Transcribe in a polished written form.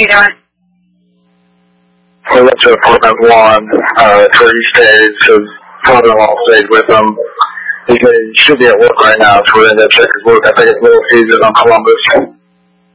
you doing? We went to apartment 1 for East days. His father-in-law stayed with him. He should be at work right now, so we're going to go check his work. I think it's Little Caesars on Columbus.